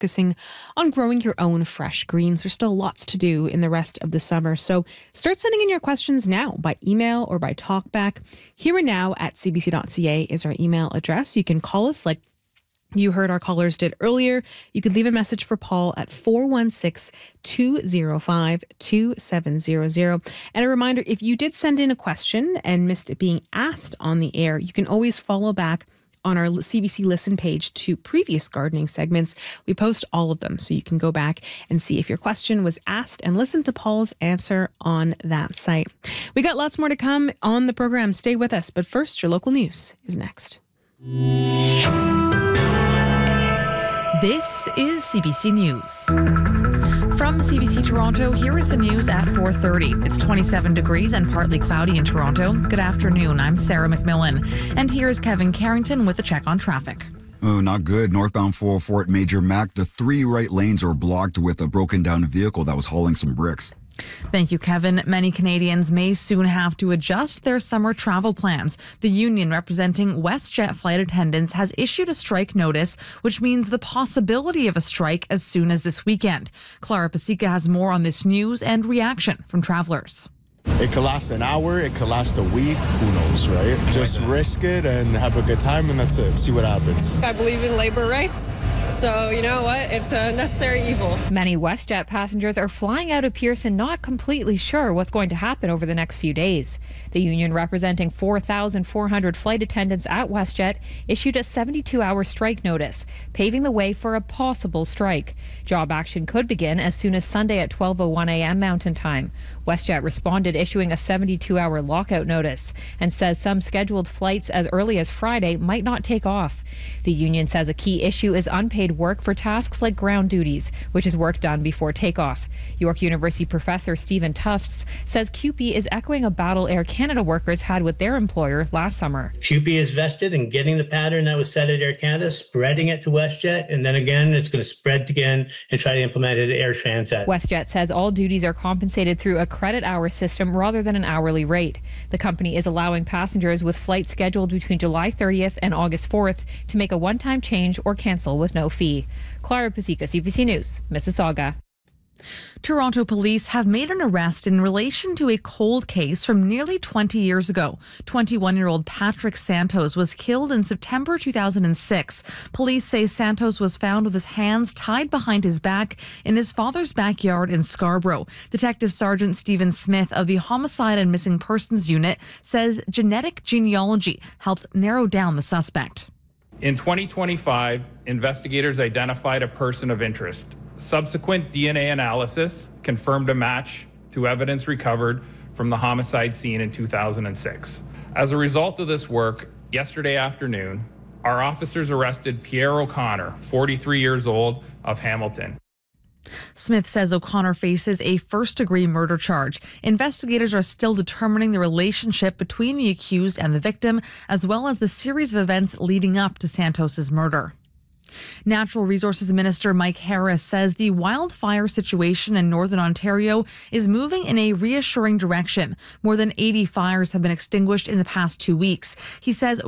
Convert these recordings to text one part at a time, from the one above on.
focusing on growing your own fresh greens. There's still lots to do in the rest of the summer. So start sending in your questions now by email or by talkback. Here and now at cbc.ca is our email address. You can call us like you heard our callers did earlier. You could leave a message for Paul at 416-205-2700. And a reminder, if you did send in a question and missed it being asked on the air, you can always follow back on our CBC Listen page to previous gardening segments. We post all of them, so you can go back and see if your question was asked and listen to Paul's answer on that site. We got lots more to come on the program. Stay with us. But first, your local news is next. This is CBC News. From CBC Toronto, here is the news at 4:30. It's 27 degrees and partly cloudy in Toronto. Good afternoon, I'm Sarah McMillan. And here's Kevin Carrington with a check on traffic. Oh, not good. Northbound 404 at Major Mac. The three right lanes are blocked with a broken down vehicle that was hauling some bricks. Thank you, Kevin. Many Canadians may soon have to adjust their summer travel plans. The union representing WestJet flight attendants has issued a strike notice, which means the possibility of a strike as soon as this weekend. Clara Pasica has more on this news and reaction from travelers. It could last an hour, it could last a week, who knows, right? Just risk it and have a good time, and that's it. See what happens. I believe in labor rights, so you know what? It's a necessary evil. Many WestJet passengers are flying out of Pearson not completely sure what's going to happen over the next few days. The union representing 4,400 flight attendants at WestJet issued a 72-hour strike notice, paving the way for a possible strike. Job action could begin as soon as Sunday at 12:01 a.m. Mountain Time. WestJet responded issuing a 72-hour lockout notice and says some scheduled flights as early as Friday might not take off. The union says a key issue is unpaid work for tasks like ground duties, which is work done before takeoff. York University professor Stephen Tufts says CUPE is echoing a battle Air Canada workers had with their employer last summer. CUPE is vested in getting the pattern that was set at Air Canada, spreading it to WestJet, and then again it's going to spread again and try to implement it at Air Transat. WestJet says all duties are compensated through a credit hour system rather than an hourly rate. The company is allowing passengers with flights scheduled between July 30th and August 4th to make a one-time change or cancel with no fee. Clara Pasica, CBC News, Mississauga. Toronto police have made an arrest in relation to a cold case from nearly 20 years ago. 21-year-old Patrick Santos was killed in September 2006. Police say Santos was found with his hands tied behind his back in his father's backyard in Scarborough. Detective Sergeant Stephen Smith of the Homicide and Missing Persons Unit says genetic genealogy helped narrow down the suspect. In 2025, investigators identified a person of interest. Subsequent DNA analysis confirmed a match to evidence recovered from the homicide scene in 2006. As a result of this work, yesterday afternoon, our officers arrested Pierre O'Connor, 43 years old, of Hamilton. Smith says O'Connor faces a first-degree murder charge. Investigators are still determining the relationship between the accused and the victim, as well as the series of events leading up to Santos's murder. Natural Resources Minister Mike Harris says the wildfire situation in Northern Ontario is moving in a reassuring direction. More than 80 fires have been extinguished in the past 2 weeks. He says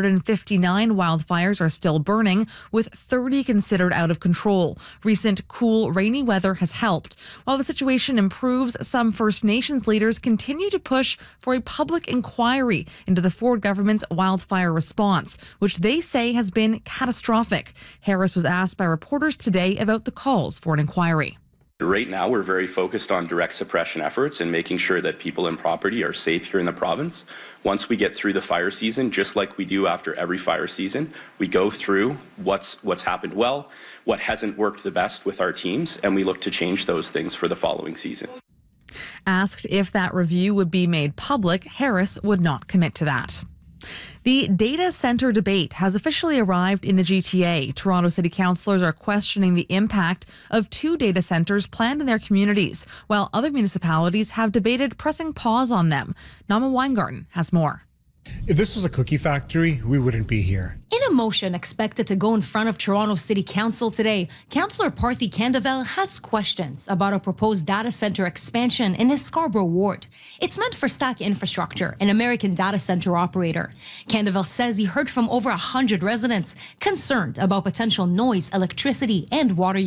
159 wildfires are still burning, with 30 considered out of control. Recent cool, rainy weather has helped. While the situation improves, some First Nations leaders continue to push for a public inquiry into the Ford government's wildfire response, which they say has been catastrophic. Harris was asked by reporters today about the calls for an inquiry. Right now, we're very focused on direct suppression efforts and making sure that people and property are safe here in the province. Once we get through the fire season, just like we do after every fire season, we go through what's happened well, what hasn't worked the best with our teams, and we look to change those things for the following season. Asked if that review would be made public, Harris would not commit to that. The data centre debate has officially arrived in the GTA. Toronto City councillors are questioning the impact of 2 data centres planned in their communities, while other municipalities have debated pressing pause on them. Nama Weingarten has more. If this was a cookie factory, we wouldn't be here. In a motion expected to go in front of Toronto City Council today, Councillor Parthy Candavel has questions about a proposed data center expansion in his Scarborough ward. It's meant for Stack Infrastructure, an American data center operator. Candavel says he heard from over 100 residents concerned about potential noise, electricity, and water